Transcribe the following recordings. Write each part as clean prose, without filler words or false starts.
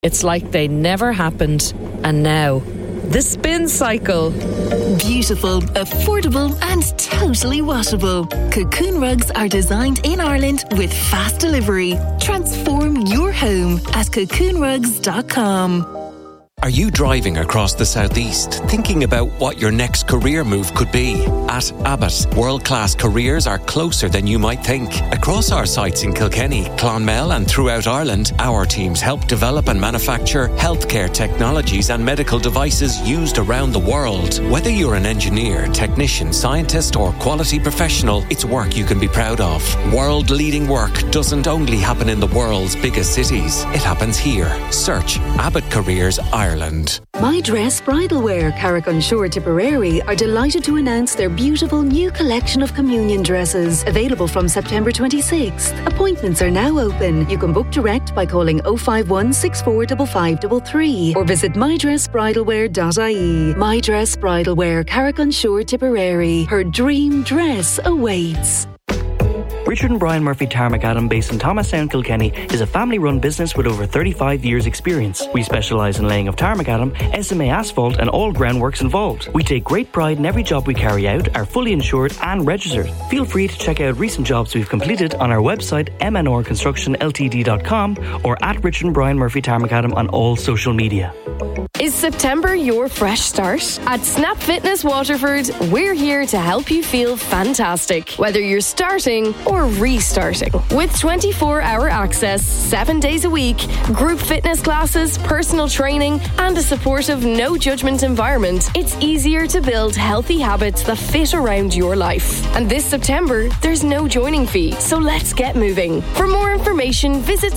It's like they never happened. And now, the Spin Cycle. Beautiful, affordable and totally washable. Cocoon rugs are designed in Ireland with fast delivery. Transform your home at cocoonrugs.com. Are you driving across the southeast, thinking about what your next career move could be? At Abbott, world-class careers are closer than you might think. Across our sites in Kilkenny, Clonmel and throughout Ireland, our teams help develop and manufacture healthcare technologies and medical devices used around the world. Whether you're an engineer, technician, scientist or quality professional, it's work you can be proud of. World-leading work doesn't only happen in the world's biggest cities. It happens here. Search Abbott Careers Ireland. My Dress Bridal Wear, Carrick-on-Shore, Tipperary are delighted to announce their beautiful new collection of communion dresses, available from September 26th. Appointments are now open. You can book direct by calling 051 645533 or visit mydressbridalwear.ie. My Dress Bridal Wear, Carrick-on-Shore, Tipperary. Her dream dress awaits. Richard and Brian Murphy Tarmacadam, based in Thomastown, Kilkenny, is a family-run business with over 35 years' experience. We specialise in laying of tarmacadam, SMA asphalt and all groundworks involved. We take great pride in every job we carry out, are fully insured and registered. Feel free to check out recent jobs we've completed on our website mnrconstructionltd.com or at Richard and Brian Murphy Tarmacadam on all social media. Is September your fresh start? At Snap Fitness Waterford, we're here to help you feel fantastic, whether you're starting or restarting. With 24-hour access, 7 days a week, group fitness classes, personal training, and a supportive, no-judgment environment, it's easier to build healthy habits that fit around your life. And this September, there's no joining fee, so let's get moving. For more information, visit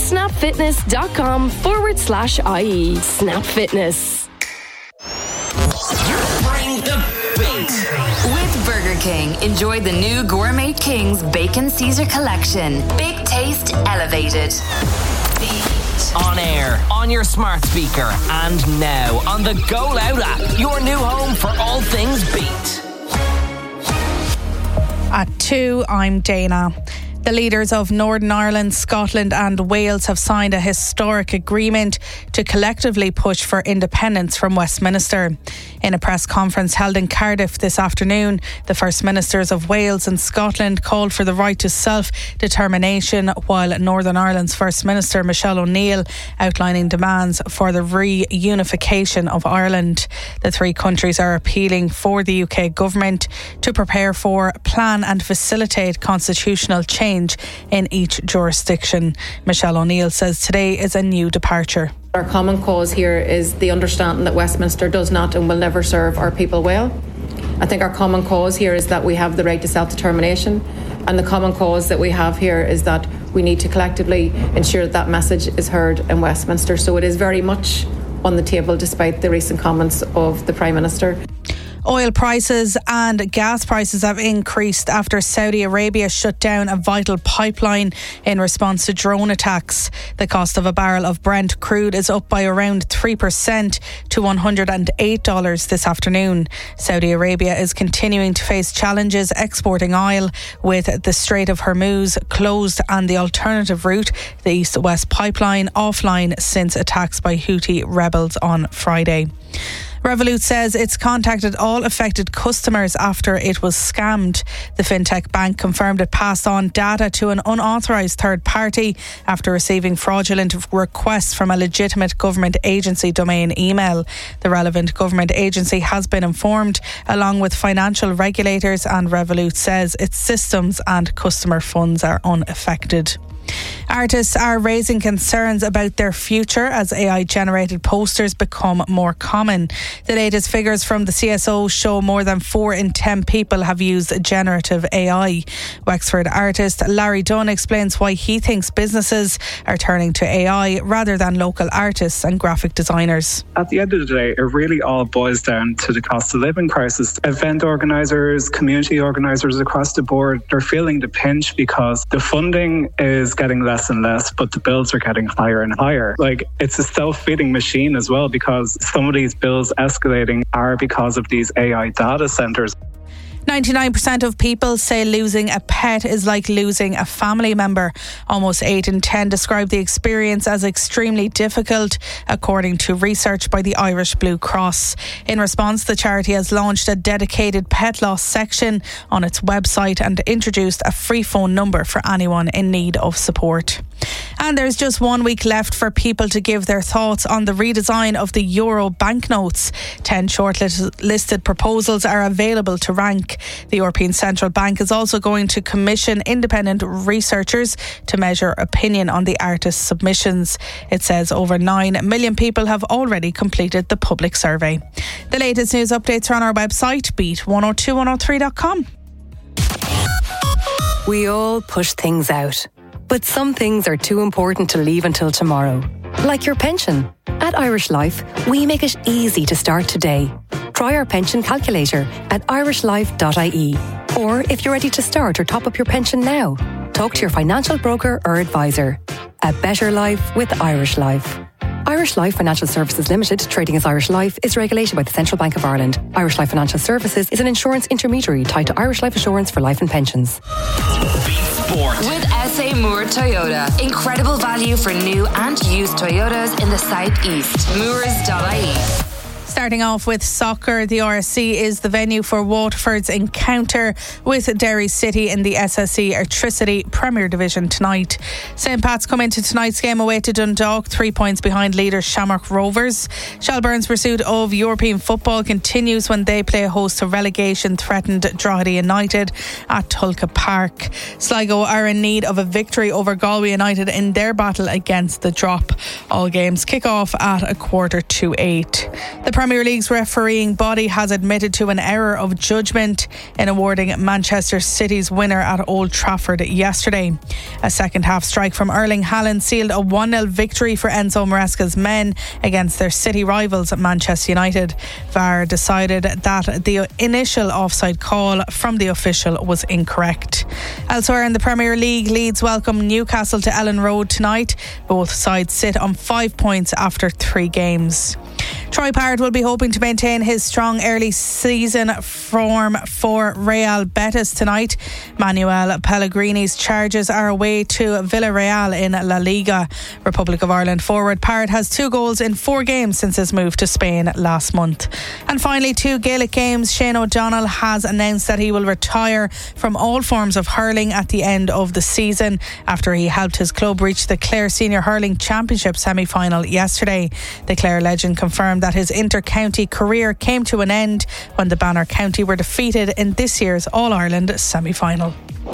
snapfitness.com/IE. Snap Fitness. Bring the beat. With Burger King, enjoy the new Gourmet King's Bacon Caesar Collection. Big taste elevated. Beat. On air, on your smart speaker, and now on the Go Loud app, your new home for all things beat. At 2, I'm Dana. The leaders of Northern Ireland, Scotland and Wales have signed a historic agreement to collectively push for independence from Westminster. In a press conference held in Cardiff this afternoon, the First Ministers of Wales and Scotland called for the right to self-determination, while Northern Ireland's First Minister, Michelle O'Neill, outlining demands for the reunification of Ireland. The three countries are appealing for the UK government to prepare for, plan and facilitate constitutional change in each jurisdiction. Michelle O'Neill says today is a new departure. Our common cause here is the understanding that Westminster does not and will never serve our people well. I think our common cause here is that we have the right to self-determination, and the common cause that we have here is that we need to collectively ensure that that message is heard in Westminster. So it is very much on the table despite the recent comments of the Prime Minister. Oil prices and gas prices have increased after Saudi Arabia shut down a vital pipeline in response to drone attacks. The cost of a barrel of Brent crude is up by around 3% to $108 this afternoon. Saudi Arabia is continuing to face challenges exporting oil, with the Strait of Hormuz closed and the alternative route, the East-West pipeline, offline since attacks by Houthi rebels on Friday. Revolut says it's contacted all affected customers after it was scammed. The fintech bank confirmed it passed on data to an unauthorised third party after receiving fraudulent requests from a legitimate government agency domain email. The relevant government agency has been informed, along with financial regulators, and Revolut says its systems and customer funds are unaffected. Artists are raising concerns about their future as AI-generated posters become more common. The latest figures from the CSO show more than 4 in 10 people have used generative AI. Wexford artist Larry Dunn explains why he thinks businesses are turning to AI rather than local artists and graphic designers. At the end of the day, it really all boils down to the cost of living crisis. Event organisers, community organisers across the board, they're feeling the pinch because the funding is getting less and less, but the bills are getting higher and higher. Like, it's a self-feeding machine as well, because some of these bills escalating are because of these AI data centres. 99% of people say losing a pet is like losing a family member. Almost 8 in 10 describe the experience as extremely difficult, according to research by the Irish Blue Cross. In response, the charity has launched a dedicated pet loss section on its website and introduced a free phone number for anyone in need of support. And there's just 1 week left for people to give their thoughts on the redesign of the euro banknotes. 10 shortlisted proposals are available to rank. The European Central Bank is also going to commission independent researchers to measure opinion on the artist's submissions. It says over 9 million people have already completed the public survey. The latest news updates are on our website, beat102103.com. We all push things out, but some things are too important to leave until tomorrow. Like your pension. At Irish Life, we make it easy to start today. Try our pension calculator at irishlife.ie. Or if you're ready to start or top up your pension now, talk to your financial broker or advisor. A better life with Irish Life. Irish Life Financial Services Limited, trading as Irish Life, is regulated by the Central Bank of Ireland. Irish Life Financial Services is an insurance intermediary tied to Irish Life Assurance for life and pensions. Sport. With SA Moore Toyota. Incredible value for new and used Toyotas in the southeast. Moores.ie. Starting off with soccer, the RSC is the venue for Waterford's encounter with Derry City in the SSE Airtricity Premier Division tonight. St Pat's come into tonight's game away to Dundalk, 3 points behind leaders Shamrock Rovers. Shelbourne's pursuit of European football continues when they play host to relegation-threatened Drogheda United at Tulka Park. Sligo are in need of a victory over Galway United in their battle against the drop. All games kick off at 7:45. The Premier League's refereeing body has admitted to an error of judgment in awarding Manchester City's winner at Old Trafford yesterday. A second half strike from Erling Haaland sealed a 1-0 victory for Enzo Maresca's men against their city rivals at Manchester United. VAR decided that the initial offside call from the official was incorrect. Elsewhere in the Premier League, Leeds welcome Newcastle to Ellen Road tonight. Both sides sit on 5 points after 3 games. Troy Parrott will be hoping to maintain his strong early season form for Real Betis tonight. Manuel Pellegrini's Chargers are away to Villarreal in La Liga. Republic of Ireland forward Parrott has 2 goals in 4 games since his move to Spain last month. And finally, 2 Gaelic games. Shane O'Donnell has announced that he will retire from all forms of hurling at the end of the season after he helped his club reach the Clare Senior Hurling Championship semi-final yesterday. The Clare legend confirmed that his inter-county career came to an end when the Banner County were defeated in this year's All-Ireland semi-final.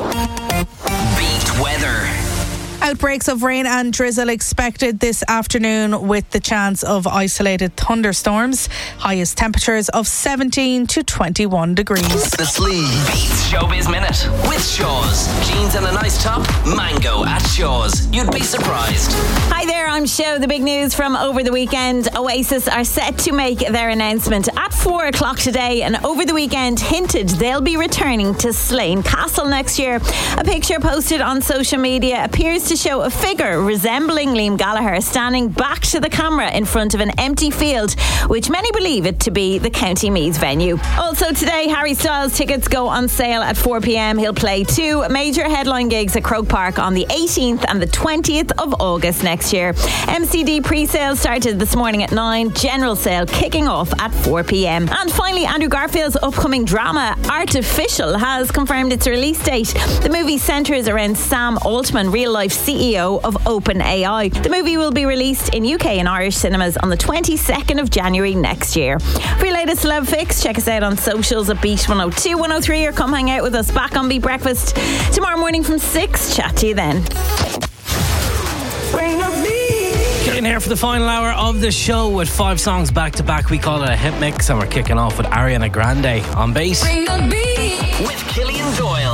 Beat weather. Outbreaks of rain and drizzle expected this afternoon with the chance of isolated thunderstorms. Highest temperatures of 17 to 21 degrees. The Sleeve. Beats Showbiz Minute with Shaw's. Jeans and a nice top. Mango at Shaw's. You'd be surprised. Hi there, I'm Show. The big news from over the weekend. Oasis are set to make their announcement at 4 o'clock today, and over the weekend hinted they'll be returning to Slane Castle next year. A picture posted on social media appears to show a figure resembling Liam Gallagher standing back to the camera in front of an empty field, which many believe it to be the County Meath venue. Also today, Harry Styles tickets go on sale at 4 p.m. He'll play 2 major headline gigs at Croke Park on the 18th and the 20th of August next year. MCD pre-sale started this morning at 9, general sale kicking off at 4 p.m. And finally, Andrew Garfield's upcoming drama Artificial has confirmed its release date. The movie centres around Sam Altman, real-life CEO of OpenAI. The movie will be released in UK and Irish cinemas on the 22nd of January next year. For your latest celeb fix, check us out on socials at Beat 102 103 or come hang out with us back on Beat Breakfast tomorrow morning from 6. Chat to you then. Getting here for the final hour of the show with 5 songs back to back. We call it a hit mix, and we're kicking off with Ariana Grande on bass. With Killian Doyle.